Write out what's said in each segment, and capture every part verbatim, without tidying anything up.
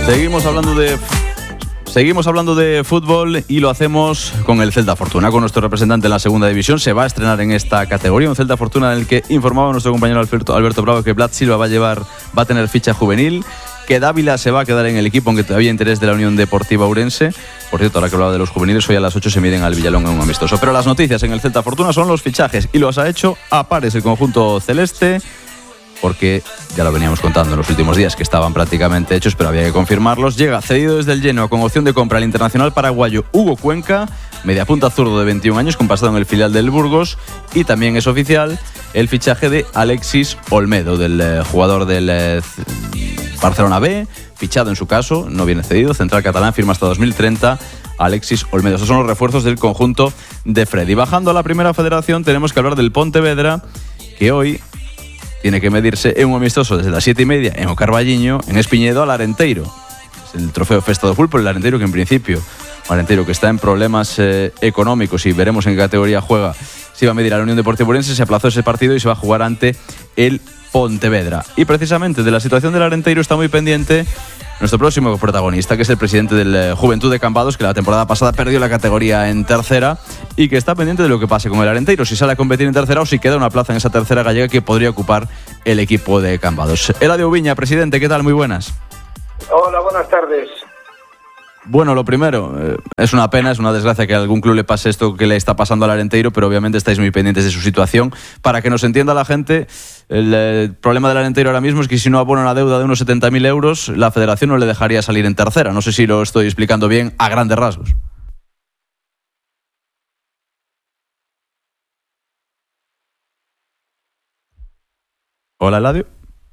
Seguimos hablando de Seguimos hablando de fútbol y lo hacemos con el Celta Fortuna, con nuestro representante en la segunda división. Se va a estrenar en esta categoría, un Celta Fortuna en el que informaba nuestro compañero Alberto, Alberto Bravo que Vlad Silva va a llevar, va a tener ficha juvenil, que Dávila se va a quedar en el equipo, aunque todavía hay interés de la Unión Deportiva Ourense. Por cierto, ahora que hablaba de los juveniles, hoy a las ocho se miden al Villalón en un amistoso. Pero las noticias en el Celta Fortuna son los fichajes y los ha hecho a pares el conjunto celeste, porque ya lo veníamos contando en los últimos días que estaban prácticamente hechos, pero había que confirmarlos. Llega cedido desde el Genoa con opción de compra al internacional paraguayo Hugo Cuenca, mediapunta zurdo de veintiún años, con pasado en el filial del Burgos, y también es oficial el fichaje de Alexis Olmedo, del eh, jugador del eh, Barcelona B, fichado en su caso, no viene cedido, central catalán, firma hasta dos mil treinta. Alexis Olmedo. Esos son los refuerzos del conjunto de Freddy. Bajando a la primera federación, tenemos que hablar del Pontevedra, que hoy tiene que medirse en un amistoso desde las siete y media en Ocarballiño, en Espiñedo, al Arenteiro. Es el trofeo Festa do Fútbol, el Arenteiro que en principio, un Arenteiro que está en problemas eh, económicos, y veremos en qué categoría juega, se iba a medir a la Unión Deportiva Ourense, se aplazó ese partido y se va a jugar ante el Pontevedra. Y precisamente de la situación del Arenteiro está muy pendiente nuestro próximo protagonista, que es el presidente del eh, Juventud de Cambados, que la temporada pasada perdió la categoría en tercera y que está pendiente de lo que pase con el Arenteiro, si sale a competir en tercera o si queda una plaza en esa tercera gallega que podría ocupar el equipo de Cambados. Eladio Viña, presidente, ¿qué tal? Muy buenas. Hola, buenas tardes. Bueno, lo primero, eh, es una pena, es una desgracia que a algún club le pase esto que le está pasando al Arenteiro, pero obviamente estáis muy pendientes de su situación. Para que nos entienda la gente, el eh, problema del Arenteiro ahora mismo es que si no abona una deuda de unos setenta mil euros, la federación no le dejaría salir en tercera. No sé si lo estoy explicando bien a grandes rasgos. Hola, Eladio.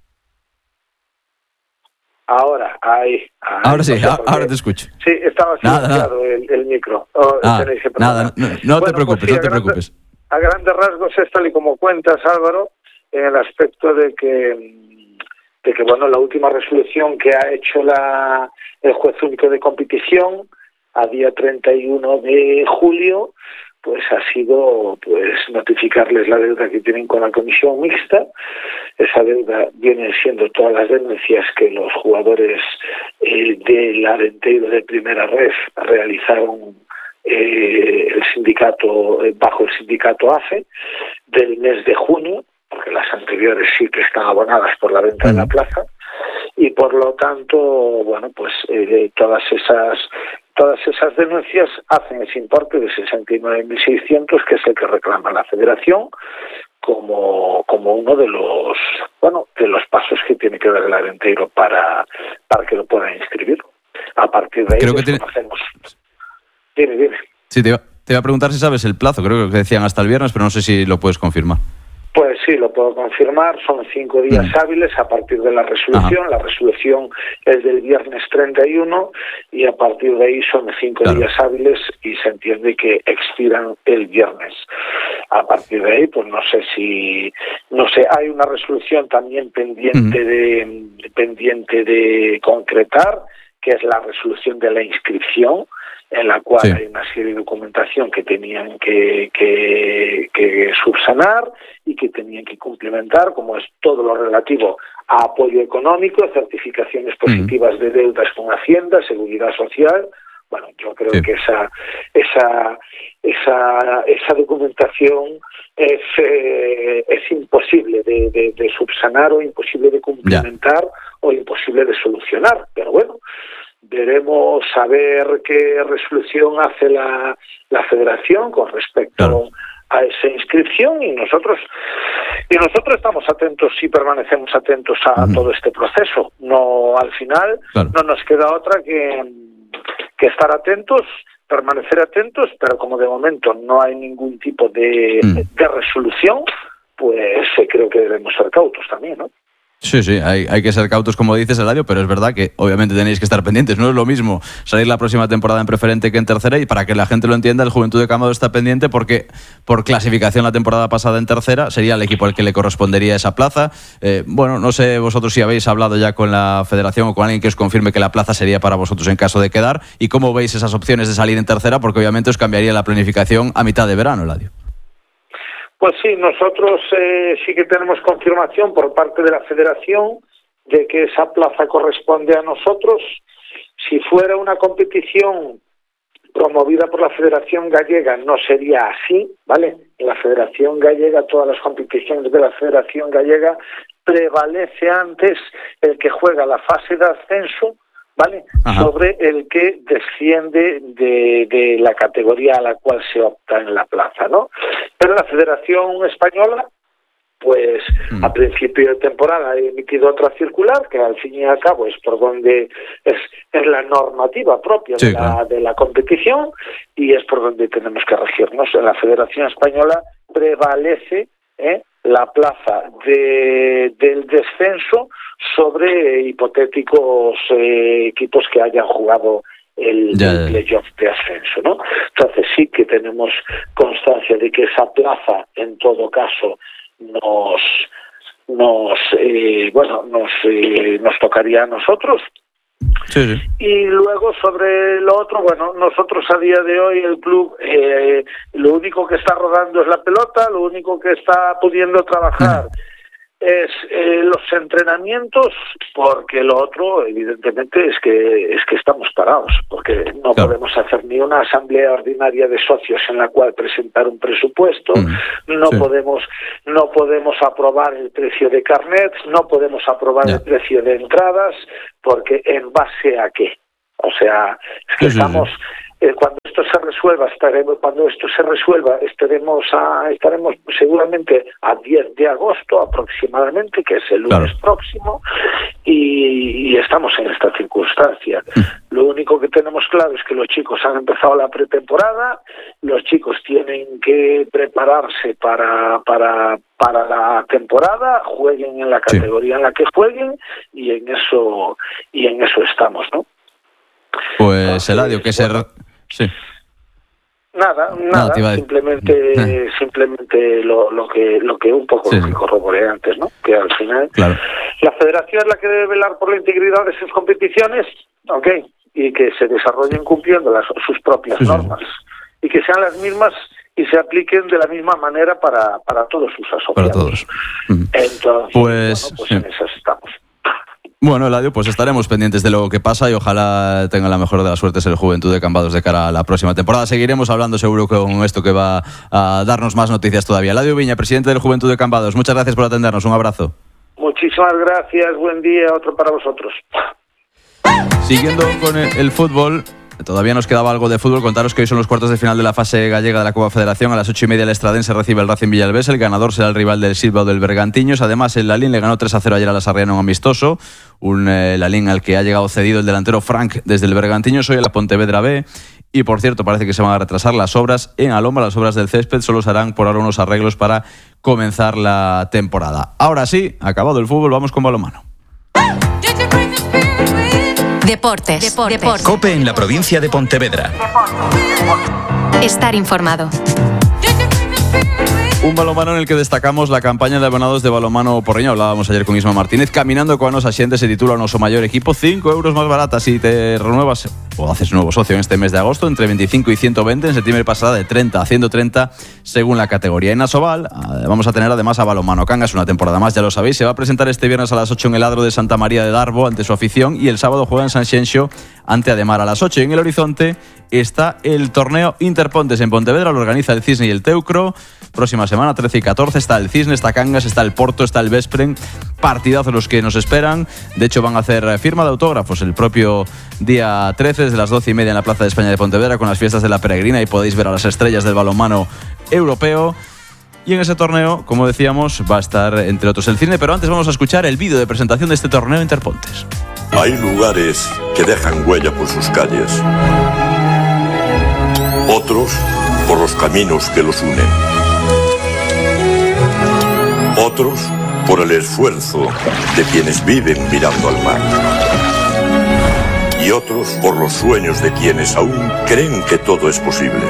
Ahora, ahí. ahí ahora sí, no sé ahora, ahora te escucho. Sí, estaba silenciado nada. el, el micro. Oh, ah, nada, no, no bueno, te preocupes, pues sí, no te grande, preocupes. A grandes rasgos es tal y como cuentas, Álvaro, en el aspecto de que, de que bueno, la última resolución que ha hecho la, el juez único de competición a día treinta y uno de julio, pues ha sido pues notificarles la deuda que tienen con la comisión mixta. Esa deuda viene siendo todas las denuncias que los jugadores eh, del Arenteiro de Primera Ref realizaron eh, el sindicato eh, bajo el sindicato A F E del mes de junio, porque las anteriores sí que están abonadas por la venta de la plaza, y por lo tanto, bueno, pues eh, todas esas Todas esas denuncias hacen ese importe de sesenta y nueve mil seiscientos, que es el que reclama la Federación como como uno de los bueno de los pasos que tiene que dar el Arenteiro para para que lo puedan inscribir. A partir de ahí Creo que tiene... hacemos. Dime, dime. Sí, te iba, te iba a preguntar si sabes el plazo. Creo que decían hasta el viernes, pero no sé si lo puedes confirmar. Pues sí, lo puedo confirmar, son cinco días mm. hábiles a partir de la resolución. Ajá. La resolución es del viernes treinta y uno y a partir de ahí son cinco claro. días hábiles y se entiende que expiran el viernes. A partir de ahí, pues no sé si, no sé, hay una resolución también pendiente mm. de pendiente de concretar, que es la resolución de la inscripción, en la cual sí. hay una serie de documentación que tenían que, que, que subsanar y que tenían que complementar, como es todo lo relativo a apoyo económico, certificaciones positivas mm. de deudas con Hacienda, Seguridad Social. Bueno, yo creo sí. que esa esa esa esa documentación es eh, es imposible de, de, de subsanar o imposible de complementar yeah. o imposible de solucionar, pero bueno, veremos a ver qué resolución hace la, la Federación con respecto claro. a esa inscripción, y nosotros y nosotros estamos atentos y permanecemos atentos a uh-huh. todo este proceso. No, al final claro. no nos queda otra que, que estar atentos, permanecer atentos, pero como de momento no hay ningún tipo de, uh-huh. de resolución, pues eh, creo que debemos ser cautos también, ¿no? Sí, sí, hay, hay que ser cautos, como dices, Eladio, pero es verdad que obviamente tenéis que estar pendientes. No es lo mismo salir la próxima temporada en preferente que en tercera, y para que la gente lo entienda, el Juventud de Cambados está pendiente porque por clasificación la temporada pasada en tercera sería el equipo al que le correspondería esa plaza. Eh, bueno, no sé vosotros si habéis hablado ya con la Federación o con alguien que os confirme que la plaza sería para vosotros en caso de quedar, y cómo veis esas opciones de salir en tercera, porque obviamente os cambiaría la planificación a mitad de verano, Eladio. Pues sí, nosotros eh, sí que tenemos confirmación por parte de la Federación de que esa plaza corresponde a nosotros, Si fuera una competición promovida por la Federación Gallega no sería así, ¿vale? En la Federación Gallega, todas las competiciones de la Federación Gallega, prevalece antes el que juega la fase de ascenso, ¿vale? Ajá. Sobre el que desciende de, de la categoría a la cual se opta en la plaza, ¿no? Pero la Federación Española, pues mm. a principio de temporada ha emitido otra circular que al fin y al cabo es por donde es, es la normativa propia sí, de, la, claro. de la competición y es por donde tenemos que regirnos. En la Federación Española prevalece ¿eh? la plaza de, del descenso sobre hipotéticos eh, equipos que hayan jugado el, el playoff de ascenso, ¿no? Entonces sí que tenemos constancia de que esa plaza en todo caso nos nos eh, bueno nos eh, nos tocaría a nosotros. Sí, sí. Y luego sobre lo otro, bueno, nosotros a día de hoy el club eh, lo único que está rodando es la pelota, lo único que está pudiendo trabajar mm. es eh, los entrenamientos, porque lo otro evidentemente es que es que estamos parados, porque no claro. podemos hacer ni una asamblea ordinaria de socios en la cual presentar un presupuesto, mm. no sí. podemos no podemos aprobar el precio de carnets, no podemos aprobar yeah. el precio de entradas, porque en base a qué, o sea, es que sí, estamos sí, sí. Eh, cuando esto se resuelva estaremos cuando esto se resuelva estaremos a, estaremos seguramente a diez de agosto aproximadamente, que es el lunes claro. próximo, y, y estamos en esta circunstancia. Mm. Lo único que tenemos claro es que los chicos han empezado la pretemporada, los chicos tienen que prepararse para para para la temporada, jueguen en la categoría sí. en la que jueguen, y en eso y en eso estamos, ¿no? Pues Entonces, Eladio, que bueno, se sí. Nada, nada, nada simplemente eh. simplemente lo, lo que lo que un poco sí, lo que corroboré antes, ¿no? Que al final claro. la federación es la que debe velar por la integridad de sus competiciones, ok, y que se desarrollen cumpliendo las, sus propias sí, normas sí. y que sean las mismas y se apliquen de la misma manera para, para todos sus asociados. Para todos. Entonces, pues, bueno, pues sí. en esas estamos. Bueno, Eladio, pues estaremos pendientes de lo que pasa y ojalá tenga la mejor de las suertes el Juventud de Cambados de cara a la próxima temporada. Seguiremos hablando seguro con esto que va a darnos más noticias todavía. Eladio Viña, presidente del Juventud de Cambados, muchas gracias por atendernos. Un abrazo. Muchísimas gracias, buen día, otro para vosotros. Siguiendo con el, el fútbol, todavía nos quedaba algo de fútbol. Contaros que hoy son los cuartos de final de la fase gallega de la Copa Federación. A las ocho y media el Estradense recibe el Racing Villalbés. El ganador será el rival del Silva o del Bergantiños. Además, el Lalín le ganó tres a cero ayer a la Sarriana, un amistoso. Un eh, Lalín al que ha llegado cedido el delantero Frank desde el Bergantiños. Hoy a la Pontevedra B. Y por cierto, parece que se van a retrasar las obras en Alhambra, las obras del césped. Solo se harán por ahora unos arreglos para comenzar la temporada. Ahora sí, acabado el fútbol, vamos con balonmano. Deportes. Deportes. Deportes. COPE en la provincia de Pontevedra. Estar informado. Un balonmano en el que destacamos la campaña de abonados de balonmano Porriño. Hablábamos ayer con Isma Martínez. Caminando con los asientes se titula un oso mayor equipo. cinco euros más barata si te renuevas o haces nuevo socio en este mes de agosto. Entre veinticinco y ciento veinte. En septiembre pasada de treinta a ciento treinta según la categoría. En Asobal vamos a tener además a balonmano Cangas una temporada más, ya lo sabéis. Se va a presentar este viernes a las ocho en el Adro de Santa María de Darbo ante su afición. Y el sábado juega en San Xenxo ante Ademar a las ocho. Y en el horizonte está el torneo Interpontes en Pontevedra. Lo organiza el Cisne y el Teucro. Próxima semana, trece y catorce, está el Cisne, está Cangas, está el Porto, está el Vespren. Partidazos los que nos esperan. De hecho, van a hacer firma de autógrafos el propio día trece, desde las doce y media en la Plaza de España de Pontevedra, con las fiestas de la Peregrina, y podéis ver a las estrellas del balonmano europeo. Y en ese torneo, como decíamos, va a estar entre otros el Cisne. Pero antes vamos a escuchar el vídeo de presentación de este torneo Interpontes. Hay lugares que dejan huella por sus calles, otros por los caminos que los unen, otros por el esfuerzo de quienes viven mirando al mar, y otros por los sueños de quienes aún creen que todo es posible.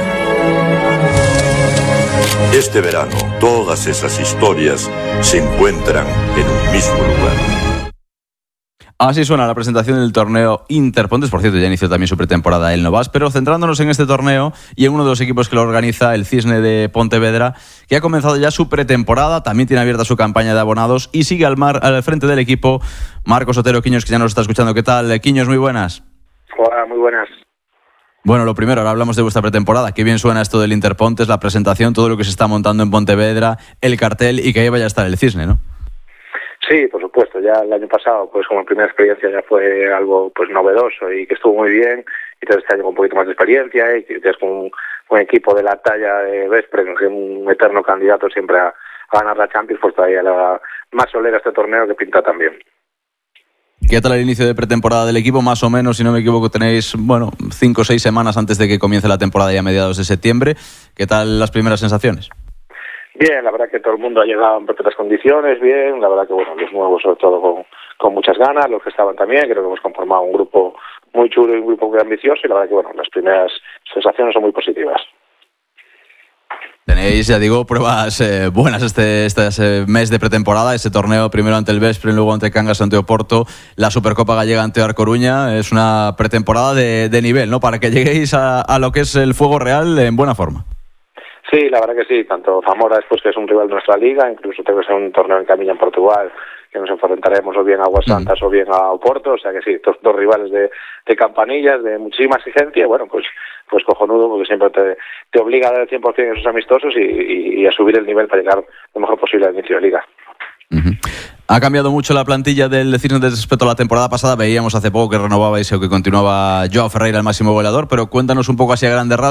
Este verano, todas esas historias se encuentran en un mismo lugar. Así suena la presentación del torneo Interpontes. Por cierto, ya inició también su pretemporada el Novas. Pero centrándonos en este torneo y en uno de los equipos que lo organiza, el Cisne de Pontevedra, que ha comenzado ya su pretemporada, también tiene abierta su campaña de abonados y sigue al mar al frente del equipo Marcos Otero Quiños, que ya nos está escuchando. ¿Qué tal, Quiños? Muy buenas. Hola, muy buenas. Bueno, lo primero, ahora hablamos de vuestra pretemporada. Qué bien suena esto del Interpontes, la presentación, todo lo que se está montando en Pontevedra, el cartel y que ahí vaya a estar el Cisne, ¿no? Sí, por supuesto. Ya el año pasado, pues como primera experiencia ya fue algo pues novedoso y que estuvo muy bien. Y todo este año con un poquito más de experiencia y que tienes con un, un equipo de la talla de Veszprém, que es un eterno candidato siempre a, a ganar la Champions, pues todavía la más solera este torneo que pinta también. ¿Qué tal el inicio de pretemporada del equipo? Más o menos, si no me equivoco, tenéis, bueno, cinco o seis semanas antes de que comience la temporada ya a mediados de septiembre. ¿Qué tal las primeras sensaciones? Bien, la verdad que todo el mundo ha llegado en perfectas condiciones, bien, la verdad que bueno, los nuevos sobre todo con, con muchas ganas, los que estaban también, creo que hemos conformado un grupo muy chulo y un grupo muy ambicioso y la verdad que bueno, las primeras sensaciones son muy positivas. Tenéis, ya digo, pruebas eh, buenas este, este, este mes de pretemporada, ese torneo primero ante el Veszprém, luego ante Cangas, ante Oporto, la Supercopa Gallega ante Oar Coruña. Es una pretemporada de, de nivel, ¿no? Para que lleguéis a, a lo que es el fuego real en buena forma. Sí, la verdad que sí, tanto Zamora después que es un rival de nuestra liga, incluso tengo que ser un torneo en Camiña en Portugal, que nos enfrentaremos o bien a Aguas Santas mm. o bien a Oporto, o sea que sí, dos, dos rivales de, de campanillas, de muchísima exigencia, bueno, pues pues cojonudo, porque siempre te, te obliga a dar el cien por ciento en esos amistosos y, y, y a subir el nivel para llegar lo mejor posible al inicio de liga. Uh-huh. Ha cambiado mucho la plantilla del Cisne respecto a la temporada pasada. Veíamos hace poco que renovabais o que continuaba Joao Ferreira, el máximo goleador, pero cuéntanos un poco así a grandes rasgos.